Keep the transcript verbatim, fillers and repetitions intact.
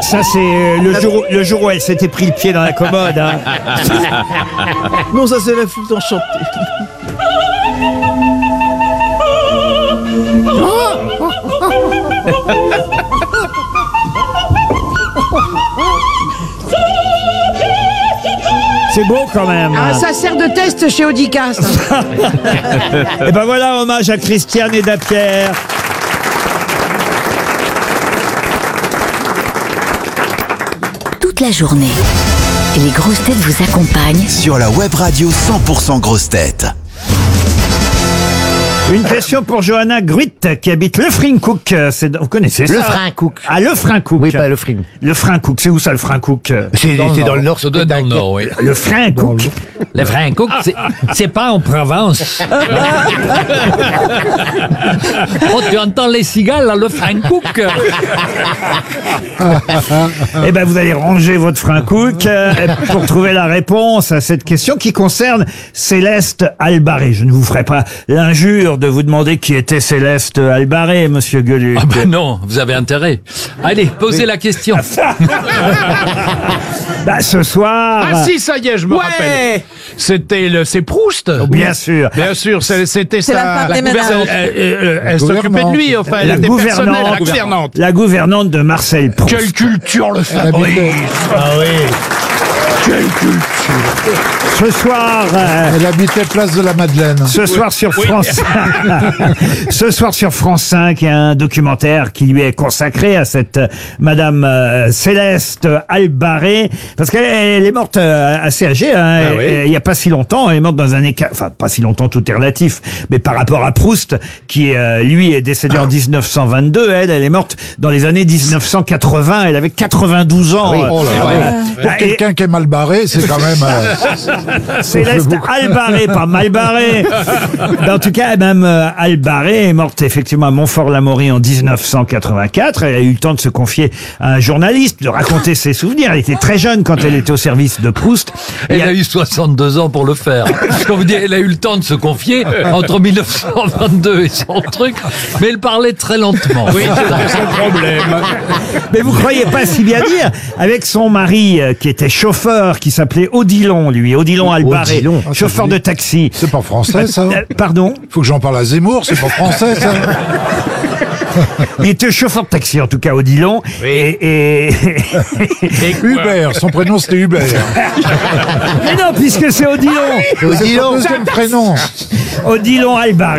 ça c'est euh, le jour, où- le jour où elle s'était pris le pied dans la commode. Hein. Non, ça c'est la flûte enchantée. C'est beau quand même. Ah, ça sert de test chez Audicast. Et ben voilà, hommage à Christiane et Dapierre. Toute la journée, les grosses têtes vous accompagnent Sur la web radio cent pour cent grosses têtes. Une question pour Johanna Gruit qui habite Le Frincook. C'est, vous connaissez ça? Le Frincook. Ah, Le Frincook. Oui, pas le Fring. Le Frincook, c'est où ça le Frincook? C'est c'est dans le nord. Ça doit être dans le nord, oui. Le Frincook. Le Francook, c'est, c'est pas en Provence. Oh, tu entends les cigales, là, le Francook. Eh ben, vous allez ranger votre Frincook euh, pour trouver la réponse à cette question qui concerne Céleste Albaré. Je ne vous ferai pas l'injure de vous demander qui était Céleste Albaré, monsieur Gueluc. Ah ben non, vous avez intérêt. Allez, posez la question. Bah, ce soir. Ah si, ça y est, je me rappelle. C'était le, c'est Proust. Bien sûr. Bien sûr, c'est- c'était C'est la ça. femme des ménages. Elle, elle- elle s'occupait de lui, enfin, elle La était personnelle, gouvernante, la gouvernante. la gouvernante de Marcel Proust. Quelle culture le Fabrice. Ah oui. Quelle culture. Ce soir, euh, Elle habitait place de la Madeleine. ce soir sur France, ce soir sur France cinq, il y a un documentaire qui lui est consacré à cette euh, Madame euh, Céleste Albaré, parce qu'elle elle est morte euh, assez âgée. Hein, Ah oui. et- et il y a pas si longtemps, elle est morte dans un écart, enfin pas si longtemps, tout est relatif, mais par rapport à Proust, qui euh, lui est décédé en dix-neuf cent vingt-deux, elle, elle est morte dans les années dix-neuf cent quatre-vingts. Elle avait quatre-vingt-douze ans. euh, Oh là là. Pour Ah, et- quelqu'un qui est mal barré, c'est quand même... euh, Céleste Albaré, pas mal barré. Mais en tout cas, Mme euh, Albaré est morte effectivement à Montfort-l'Amaury en dix-neuf cent quatre-vingt-quatre. Elle a eu le temps de se confier à un journaliste, de raconter ses souvenirs. Elle était très jeune quand elle était au service de Proust. Il y Elle a- a eu soixante-deux ans pour le faire. Quand vous dites, elle a eu le temps de se confier entre mille neuf cent vingt-deux et son truc, mais elle parlait très lentement. Oui, c'est son problème. Mais vous croyez pas si bien dire, avec son mari euh, qui était chauffeur, qui s'appelait Odilon, lui, Odilon Albaré, Odilon. Ah, ça chauffeur veut de dire- taxi. C'est pas français, ça. Euh, Pardon? Faut que j'en parle à Zemmour, c'est pas français, ça. Il était chauffeur de taxi, en tout cas, Odilon. Et, et... Hubert, son prénom c'était Hubert. Mais non, puisque c'est Odilon. C'est son deuxième prénom. Odilon Albaré.